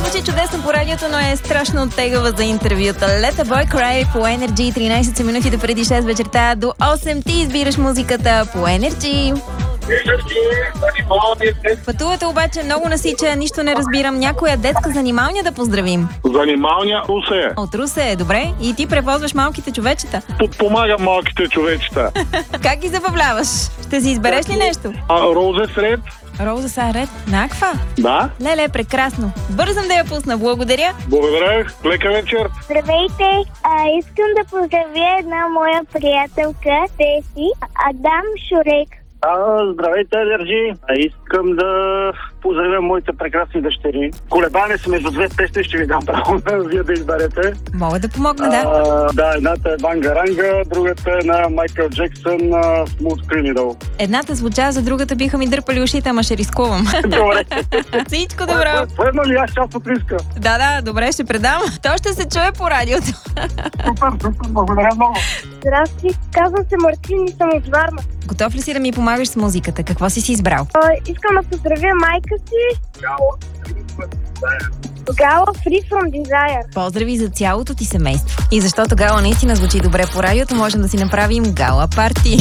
Звучи чудесно по радиото, но е страшно оттегава за интервюта. Let a Boy Cry по Energy. 13 минути преди 6 вечерта до 8. Ти избираш музиката по Energy. Пътувате обаче много насича, нищо не разбирам. Някоя детска занималня да поздравим. Занималня Русе. От Русе, добре. И ти превозваш малките човечета. Подпомагам малките човечета. Как ги забавляваш? Ще си избереш ли нещо? Розе сред. Роза са ред. Наква? Да. Леле, прекрасно. Бързам да я пусна. Благодаря. Благодаря. Лека вечер. Здравейте! Искам да поздравя една моя приятелка, Теси, Адам Шурек. Здравейте, Държи! Искам да поздравя моите прекрасни дъщери. Колебане се между две песни, ще ви дам право вие да изберете. Мога да помогна, да. Да, едната е Бангаранга, другата е на Майкъл Джексън, Smooth Criminal. Едната звуча, за другата биха ми дърпали ушите, ама ще рискувам. Добре. Всичко добро. Поема ли аз част от риска? Да, добре, ще предам. То ще се чуе по радиото. Супер, благодаря много. Здрасти, казвам се Мартин и съм от Варна. Готов ли си да ми помагаш с музиката? Какво си избрал? Искам да поздравя майка си. Гала Free From Desire. Поздрави за цялото ти семейство. И защото Гала наистина звучи добре по радиото, можем да си направим гала парти.